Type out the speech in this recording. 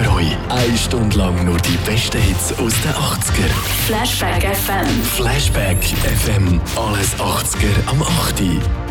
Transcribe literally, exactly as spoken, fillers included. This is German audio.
für euch. Eine Stunde lang nur die besten Hits aus den achtziger. Flashback F M. Flashback F M. Alles achtziger am acht.